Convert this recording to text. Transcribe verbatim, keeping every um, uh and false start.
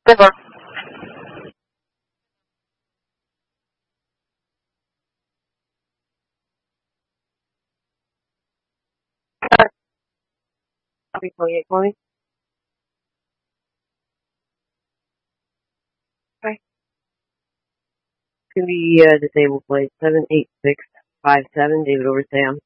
River. Copy twenty-eight twenty. Okay. To the uh, disabled plate seven eight six five seven, David over Sam.